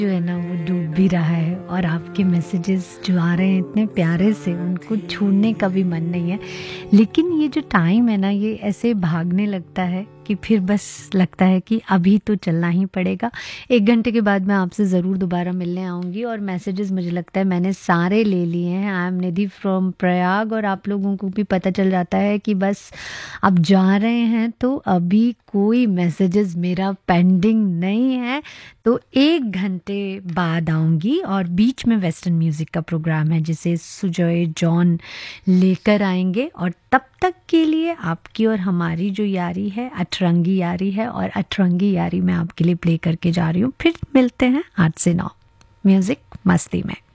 जो है ना वो डूब भी रहा है और आपके मैसेजेस जो आ रहे हैं इतने प्यारे से, उनको छोड़ने का भी मन नहीं है। लेकिन ये जो टाइम है ना, ये ऐसे भागने लगता है कि फिर बस लगता है कि अभी तो चलना ही पड़ेगा। 1 घंटे के बाद मैं आपसे ज़रूर दोबारा मिलने आऊँगी और मैसेजेस मुझे लगता है मैंने सारे ले लिए हैं। I am Nidhi from Prayag और आप लोगों को भी पता चल जाता है कि बस अब जा रहे हैं, तो अभी कोई मैसेजेस मेरा पेंडिंग नहीं है। तो 1 घंटे बाद आऊँगी और बीच में वेस्टर्न म्यूज़िक का प्रोग्राम है जिसे सुजॉय जॉन लेकर आएंगे। और तब तक के लिए आपकी और हमारी जो यारी है अठरंगी यारी है, और अठरंगी यारी मैं आपके लिए प्ले करके जा रही हूँ। फिर मिलते हैं 8 से 9 म्यूज़िक मस्ती में।